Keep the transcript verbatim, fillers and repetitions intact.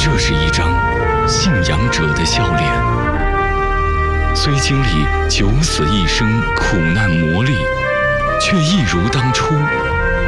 这是一张信仰者的笑脸。虽经历九死一生苦难磨